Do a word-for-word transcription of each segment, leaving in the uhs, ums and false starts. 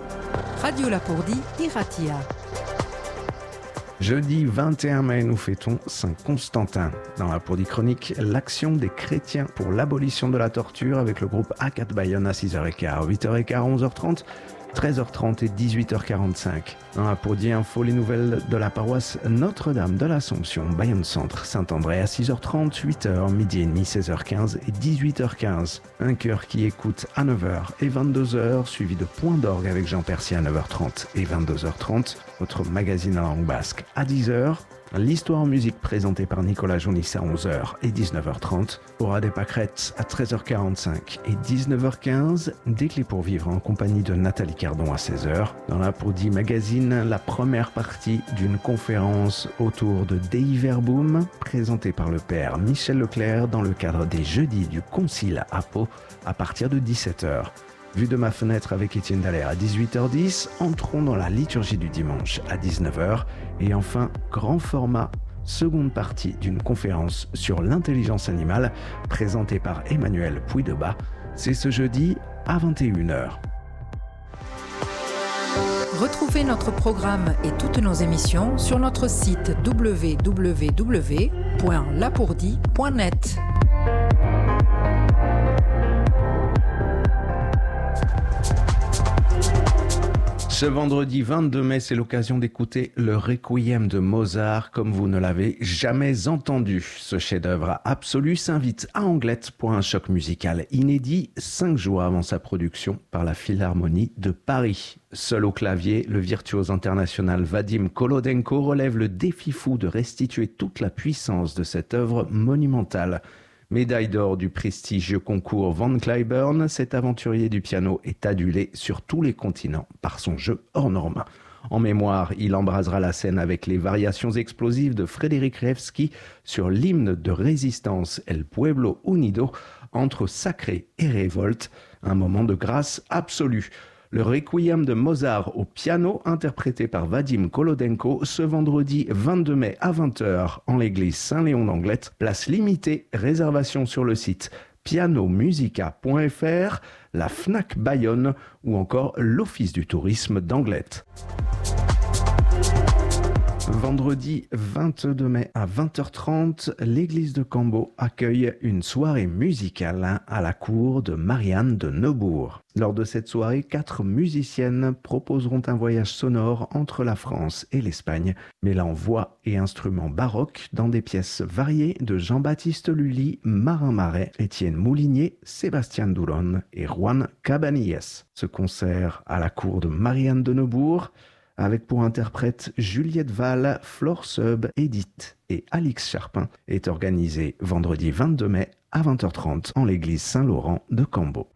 Radio Lapourdie, Iratia. Jeudi vingt et un mai, nous fêtons Saint-Constantin. Dans la Lapourdie chronique, l'action des chrétiens pour l'abolition de la torture avec le groupe A quatre Bayonne à six heures quinze, huit heures quinze, onze heures trente, treize heures trente et dix-huit heures quarante-cinq. Dans la Lapourdie Info, les nouvelles de la paroisse Notre-Dame de l'Assomption, Bayonne Centre, Saint-André à six heures trente, huit heures, midi et demi, seize heures quinze et dix-huit heures quinze. Un chœur qui écoute à neuf heures et vingt-deux heures, suivi de Point d'orgue avec Jean Percier à neuf heures trente et vingt-deux heures trente. Votre magazine en langue basque à dix heures. L'histoire en musique présentée par Nicolas Jounis à onze heures et dix-neuf heures trente. Aura des pâquerettes à treize heures quarante-cinq et dix-neuf heures quinze. Des clés pour vivre en compagnie de Nathalie Cardon à seize heures. Dans la Lapourdie Magazine, la première partie d'une conférence autour de Dei Verbum présentée par le père Michel Leclerc dans le cadre des Jeudis du Concile à Pau à partir de dix-sept heures. Vue de ma fenêtre avec Étienne Dallaire à dix-huit heures dix, entrons dans la liturgie du dimanche à dix-neuf heures et enfin, grand format, seconde partie d'une conférence sur l'intelligence animale présentée par Emmanuel Puydebas. C'est ce jeudi à vingt et une heures. Retrouvez notre programme et toutes nos émissions sur notre site w w w point lapourdie point net. Ce vendredi vingt-deux mai, c'est l'occasion d'écouter le Requiem de Mozart comme vous ne l'avez jamais entendu. Ce chef-d'œuvre absolu s'invite à Anglette pour un choc musical inédit, cinq jours avant sa production par la Philharmonie de Paris. Seul au clavier, le virtuose international Vadim Kolodenko relève le défi fou de restituer toute la puissance de cette œuvre monumentale. Médaille d'or du prestigieux concours Van Cliburn, cet aventurier du piano est adulé sur tous les continents par son jeu hors norme. En mémoire, il embrasera la scène avec les variations explosives de Frédéric Revsky sur l'hymne de résistance El Pueblo Unido, entre sacré et révolte, un moment de grâce absolue. Le Requiem de Mozart au piano, interprété par Vadim Kolodenko, ce vendredi vingt-deux mai à vingt heures en l'église Saint-Léon d'Anglette. Place limitée, réservation sur le site pianomusica point f r, la Fnac Bayonne ou encore l'Office du tourisme d'Anglette. Vendredi vingt-deux mai à vingt heures trente, l'église de Cambo accueille une soirée musicale à la cour de Marianne de Neubourg. Lors de cette soirée, quatre musiciennes proposeront un voyage sonore entre la France et l'Espagne, mêlant voix et instruments baroques dans des pièces variées de Jean-Baptiste Lully, Marin Marais, Étienne Moulinier, Sébastien Douron et Juan Cabanilles. Ce concert à la cour de Marianne de Neubourg, avec pour interprète Juliette Val, Flore Seub, Edith et Alix Charpin, est organisé vendredi vingt-deux mai à vingt heures trente en l'église Saint-Laurent de Cambo.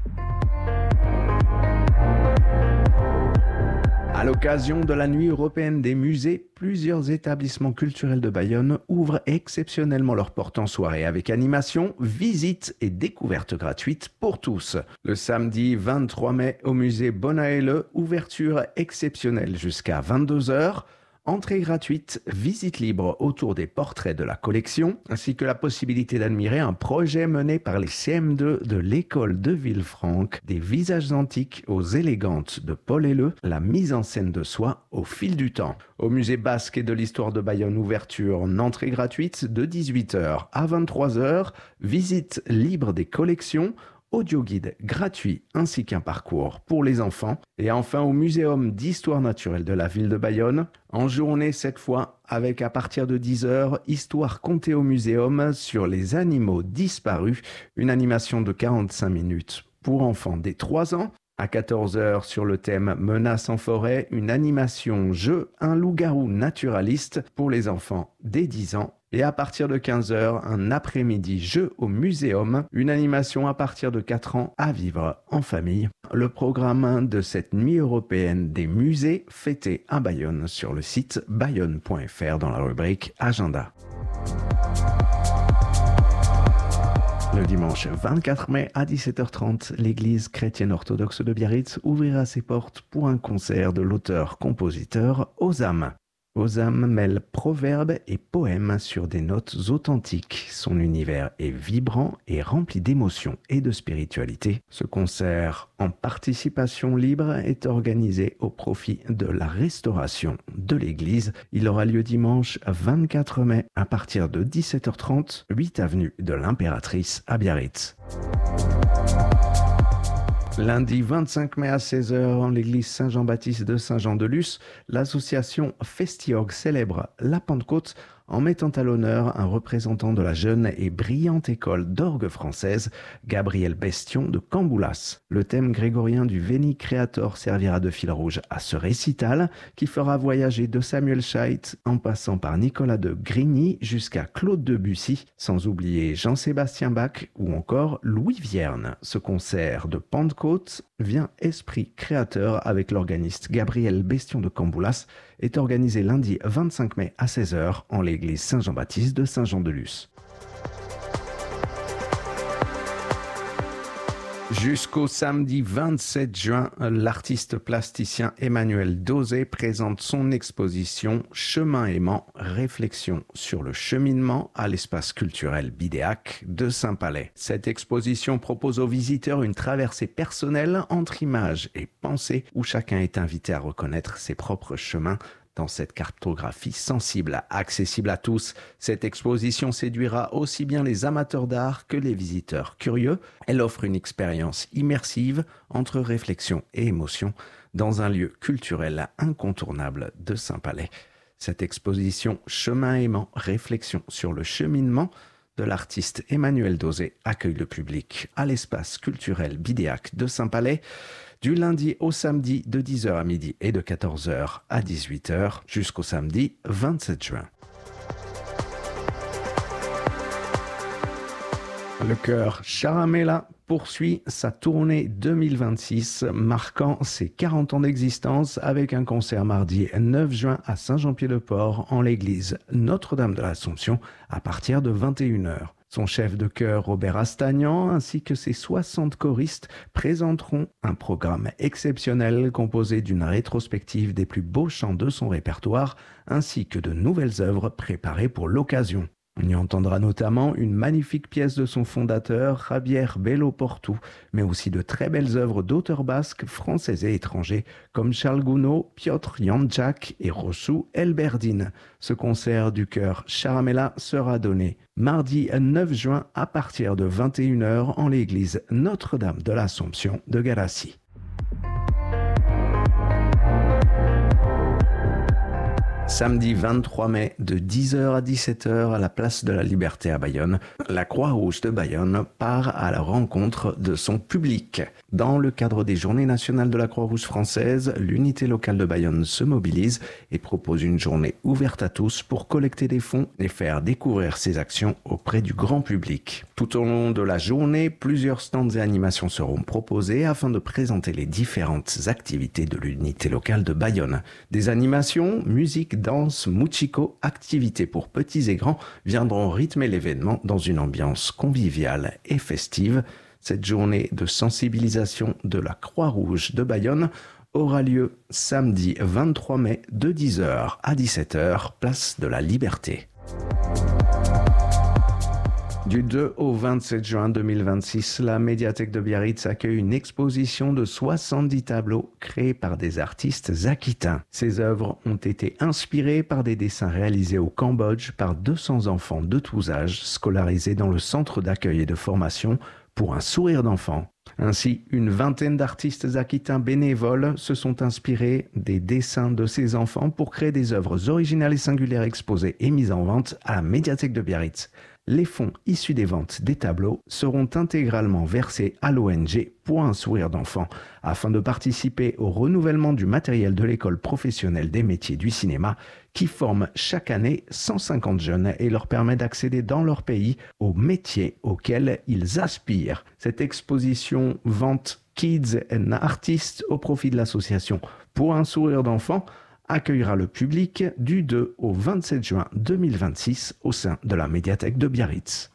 À l'occasion de la Nuit européenne des musées, plusieurs établissements culturels de Bayonne ouvrent exceptionnellement leurs portes en soirée avec animation, visites et découvertes gratuites pour tous. Le samedi vingt-trois mai au musée Bonaele, ouverture exceptionnelle jusqu'à vingt-deux heures. Entrée gratuite, visite libre autour des portraits de la collection, ainsi que la possibilité d'admirer un projet mené par les C M deux de l'école de Villefranche, des visages antiques aux élégantes de Paul Helleu, la mise en scène de soi au fil du temps. Au musée basque et de l'histoire de Bayonne, ouverture en entrée gratuite de dix-huit heures à vingt-trois heures, visite libre des collections, audio-guide gratuit ainsi qu'un parcours pour les enfants. Et enfin au Muséum d'histoire naturelle de la ville de Bayonne, en journée cette fois avec à partir de dix heures, histoire contée au muséum sur les animaux disparus, une animation de quarante-cinq minutes pour enfants dès trois ans. À quatorze heures sur le thème Menaces en forêt, une animation jeu, un loup-garou naturaliste pour les enfants dès dix ans. Et à partir de quinze heures, un après-midi jeu au muséum, une animation à partir de quatre ans à vivre en famille. Le programme de cette nuit européenne des musées fêtée à Bayonne sur le site bayonne point f r dans la rubrique Agenda. Le dimanche vingt-quatre mai à dix-sept heures trente, l'église chrétienne orthodoxe de Biarritz ouvrira ses portes pour un concert de l'auteur-compositeur Ozam. Ozam mêle proverbes et poèmes sur des notes authentiques. Son univers est vibrant et rempli d'émotions et de spiritualité. Ce concert en participation libre est organisé au profit de la restauration de l'église. Il aura lieu dimanche vingt-quatre mai à partir de dix-sept heures trente, huit avenue de l'Impératrice à Biarritz. Lundi vingt-cinq mai à seize heures, en l'église Saint-Jean-Baptiste de Saint-Jean-de-Luz, l'association Festiorg célèbre la Pentecôte en mettant à l'honneur un représentant de la jeune et brillante école d'orgue française, Gabriel Bestion de Camboulas. Le thème grégorien du Veni Creator servira de fil rouge à ce récital qui fera voyager de Samuel Scheidt en passant par Nicolas de Grigny jusqu'à Claude Debussy, sans oublier Jean-Sébastien Bach ou encore Louis Vierne. Ce concert de Pentecôte vient esprit créateur avec l'organiste Gabriel Bestion de Camboulas est organisé lundi vingt-cinq mai à seize heures en l'église Saint-Jean-Baptiste de Saint-Jean-de-Luz. Jusqu'au samedi vingt-sept juin, l'artiste plasticien Emmanuel Dosé présente son exposition Chemin aimant, réflexion sur le cheminement à l'espace culturel Bidéac de Saint-Palais. Cette exposition propose aux visiteurs une traversée personnelle entre images et pensées où chacun est invité à reconnaître ses propres chemins. Dans cette cartographie sensible, accessible à tous, cette exposition séduira aussi bien les amateurs d'art que les visiteurs curieux. Elle offre une expérience immersive entre réflexion et émotion dans un lieu culturel incontournable de Saint-Palais. Cette exposition Chemin aimant, réflexion sur le cheminement de l'artiste Emmanuel Dosé accueille le public à l'espace culturel Bidéac de Saint-Palais du lundi au samedi de dix heures à midi et de quatorze heures à dix-huit heures jusqu'au samedi vingt-sept juin. Le chœur Charamela poursuit sa tournée deux mille vingt-six, marquant ses quarante ans d'existence avec un concert mardi neuf juin à Saint-Jean-Pied-de-Port en l'église Notre-Dame de l'Assomption à partir de vingt et une heures. Son chef de chœur Robert Astagnan ainsi que ses soixante choristes présenteront un programme exceptionnel composé d'une rétrospective des plus beaux chants de son répertoire ainsi que de nouvelles œuvres préparées pour l'occasion. On y entendra notamment une magnifique pièce de son fondateur, Javier Belo Portu, mais aussi de très belles œuvres d'auteurs basques, français et étrangers, comme Charles Gounod, Piotr Janczak et Rosu Elberdin. Ce concert du chœur Charamela sera donné mardi neuf juin à partir de vingt et une heures en l'église Notre-Dame de l'Assomption de Garassi. Samedi vingt-trois mai de dix heures à dix-sept heures à la place de la Liberté à Bayonne, la Croix-Rouge de Bayonne part à la rencontre de son public. Dans le cadre des Journées nationales de la Croix-Rouge française, l'unité locale de Bayonne se mobilise et propose une journée ouverte à tous pour collecter des fonds et faire découvrir ses actions auprès du grand public. Tout au long de la journée, plusieurs stands et animations seront proposés afin de présenter les différentes activités de l'unité locale de Bayonne. Des animations, musique, danse, muchiko, activités pour petits et grands viendront rythmer l'événement dans une ambiance conviviale et festive. Cette journée de sensibilisation de la Croix-Rouge de Bayonne aura lieu samedi vingt-trois mai de dix heures à dix-sept heures, place de la Liberté. Du deux au vingt-sept juin deux mille vingt-six, la médiathèque de Biarritz accueille une exposition de soixante-dix tableaux créés par des artistes aquitains. Ces œuvres ont été inspirées par des dessins réalisés au Cambodge par deux cents enfants de tous âges scolarisés dans le centre d'accueil et de formation pour un sourire d'enfant. Ainsi, une vingtaine d'artistes aquitains bénévoles se sont inspirés des dessins de ces enfants pour créer des œuvres originales et singulières exposées et mises en vente à la médiathèque de Biarritz. Les fonds issus des ventes des tableaux seront intégralement versés à l'O N G pour un sourire d'enfant afin de participer au renouvellement du matériel de l'école professionnelle des métiers du cinéma qui forme chaque année cent cinquante jeunes et leur permet d'accéder dans leur pays aux métiers auxquels ils aspirent. Cette exposition Vente Kids and Artists au profit de l'association Pour un sourire d'enfant accueillera le public du deux au vingt-sept juin deux mille vingt-six au sein de la médiathèque de Biarritz.